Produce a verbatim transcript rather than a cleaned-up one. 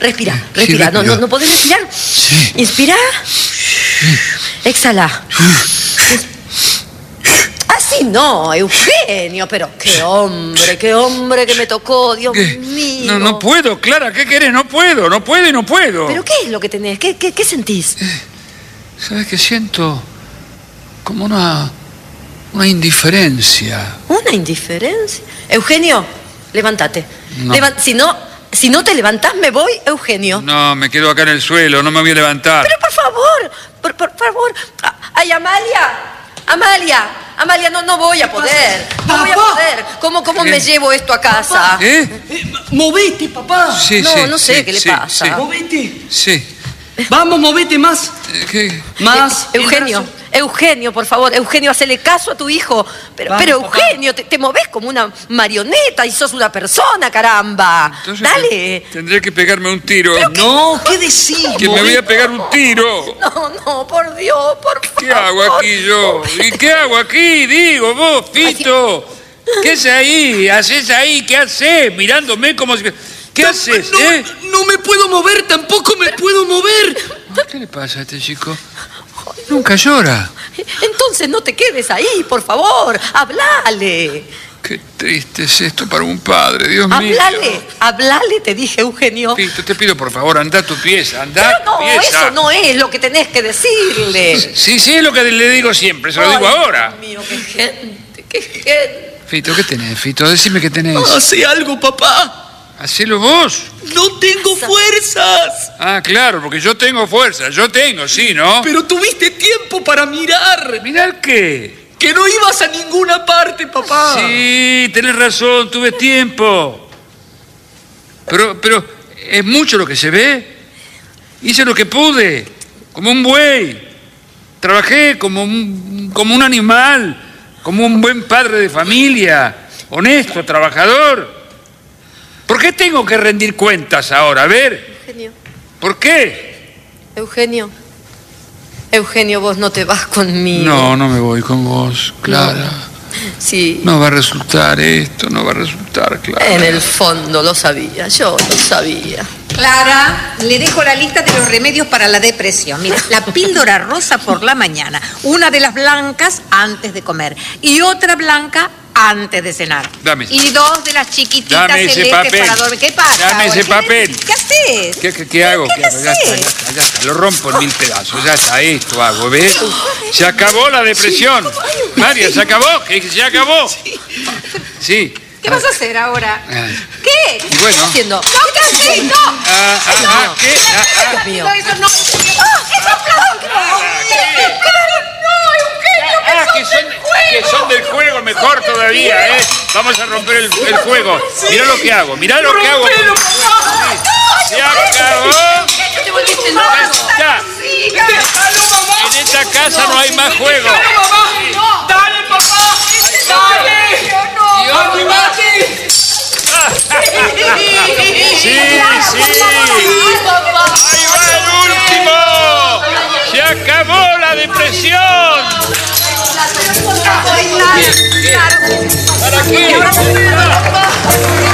respira, respira. Sí, no, no, ¿No podés respirar? Sí. Inspira. Exhala. Así no, Eugenio, pero qué hombre, qué hombre que me tocó, Dios ¿Qué? mío. No, no puedo, Clara, ¿qué querés? No puedo, no puedo y no puedo. ¿Pero qué es lo que tenés? ¿Qué, qué, qué sentís? ¿Sabes qué siento? Como una... una indiferencia. ¿Una indiferencia? Eugenio, levántate. No. Levan- si no, si no te levantás, me voy, Eugenio. No, me quedo acá en el suelo, no me voy a levantar. Pero por favor, por, por favor. Ah, Ay, Amalia, Amalia, Amalia, no, no voy a poder. No voy a Papá. poder. ¿Cómo, cómo ¿Qué? me llevo esto a casa? ¿Eh? Eh, movete, papá. Sí, No, sí. no sé sí, qué le sí, pasa. Sí. Movete. sí. Vamos, movete más. Eh, ¿Qué? Más. Eh, Eugenio, El brazo. Eugenio, por favor, Eugenio, hacele caso a tu hijo. Pero, Vamos, pero papá. Eugenio, te, te movés como una marioneta y sos una persona, caramba. Entonces, Dale. Tendré que pegarme un tiro. No, ¿qué decís? Que me voy a pegar un tiro. No, no, por Dios, por favor. ¿Qué hago aquí yo? ¿Y qué hago aquí? Digo, vos, Fito. ¿Qué haces ahí? ¿Haces ahí? ¿Qué haces? Mirándome como si... ¿Qué haces, no, eh? no me puedo mover, tampoco me puedo mover. ¿Qué le pasa a este chico? Nunca llora. Entonces no te quedes ahí, por favor. Hablale. Qué triste es esto para un padre, Dios mío. Hablale, hablale, te dije, Eugenio. Fito, te pido por favor, anda a tu pieza, anda Pero a tu no, pieza. eso no es lo que tenés que decirle. Sí, sí, es lo que le digo siempre, se lo Ay, digo ahora. Dios mío, qué gente, qué gente. Fito, ¿qué tenés, Fito? Decime qué tenés. Hace algo, papá. Hacelo vos. No tengo fuerzas. Ah, claro, porque yo tengo fuerza, yo tengo, sí, ¿no? Pero tuviste tiempo para mirar. ¿Mirar qué? Que no ibas a ninguna parte, papá. Sí, tenés razón, tuve tiempo. Pero, pero, ¿es mucho lo que se ve? Hice lo que pude, como un buey. Trabajé como un, como un animal, como un buen padre de familia, honesto, trabajador. ¿Por qué tengo que rendir cuentas ahora? A ver, Eugenio, ¿por qué? Eugenio. Eugenio, vos no te vas conmigo. No, no me voy con vos, Clara. Sí. No va a resultar esto, no va a resultar, Clara. En el fondo lo sabía, yo lo sabía. Clara, le dejo la lista de los remedios para la depresión. Mira, la píldora rosa por la mañana, una de las blancas antes de comer y otra blanca antes de cenar. Dame. Y dos de las chiquititas Dame ese celestes papel. para dormir. ¿Qué pasa? Dame ese ahora? ¿Qué papel. neces- ¿Qué haces? ¿Qué, qué, qué hago? ¿Qué ¿Qué hago? Ya está, haces? ya está, ya está. Lo rompo en mil pedazos. Ya está, esto hago, ¿ves? Se acabó la depresión. María, ¿se acabó? ¿Que se acabó? Sí. ¿Qué vas a hacer ahora? Ah. ¿Qué? Y bueno. ¿Qué estás haciendo? No, ¿qué haces? No. Ah, ah, ah, ¿qué? Ah, ah. Dios mío. No, eso no. ¡Ah! ¡Eso Ah, que son, que son del juego, mejor todavía, ¿eh? Vamos a romper el, el juego. Mirá lo que hago, mirá lo que hago. Rompelo, papá. Se acabó. Te volviste loco. Ya. Déjalo, mamá. En esta casa no hay más juego. Déjalo, mamá. Dale, papá. Dale. ¡Animate! Sí, sí. Ahí va el último. Se acabó la depresión. ¿Para qué?